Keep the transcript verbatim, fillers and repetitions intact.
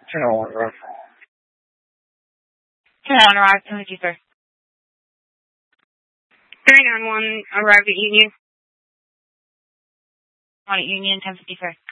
ten oh one arrived. ten oh one arrived, ten with you, sir. three nine one arrived at Union. On at Union, ten fifty, sir.